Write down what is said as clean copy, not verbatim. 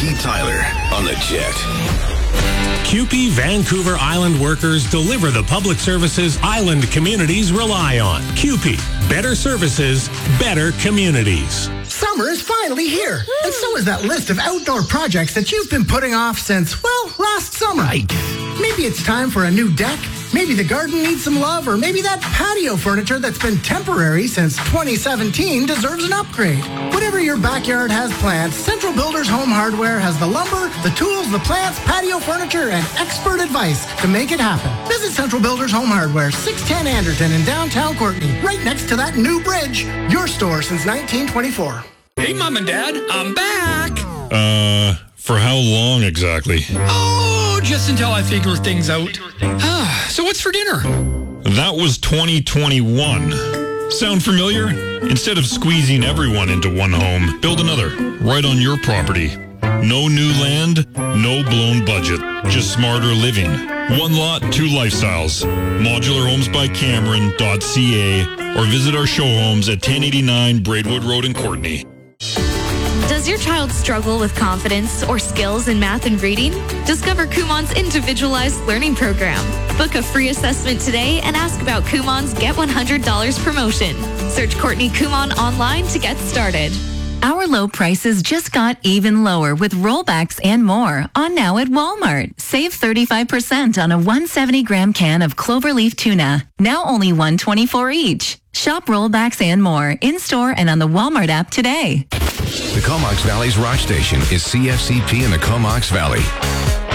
Keith Tyler on the Jet. CUPE Vancouver Island workers deliver the public services island communities rely on. CUPE, better services, better communities. Summer is finally here, and so is that list of outdoor projects that you've been putting off since, well, last summer. Maybe it's time for a new deck, maybe the garden needs some love, or maybe that patio furniture that's been temporary since 2017 deserves an upgrade. Whatever your backyard has planned, Central Builders Home Hardware has the lumber, the tools, the plants, patio furniture, and expert advice to make it happen. Visit Central Builders Home Hardware, 610 Anderton in downtown Courtenay, right next to that new bridge. Your store since 1924. Hey, Mom and Dad, I'm back. For how long exactly? Oh, just until I figure things out. So what's for dinner? That was 2021. Sound familiar? Instead of squeezing everyone into one home, build another right on your property. No new land, no blown budget, just smarter living. One lot, two lifestyles. ModularHomesByCameron.ca or visit our show homes at 1089 Braidwood Road in Courtenay. Does your child struggle with confidence or skills in math and reading? Discover Kumon's individualized learning program. Book a free assessment today and ask about Kumon's Get $100 promotion. Search Courtenay Kumon online to get started. Our low prices just got even lower with rollbacks and more on now at Walmart. Save 35% on a 170-gram can of cloverleaf tuna, now only $1.24 each. Shop rollbacks and more in-store and on the Walmart app today. The Comox Valley's rock station is CFCP in the Comox Valley.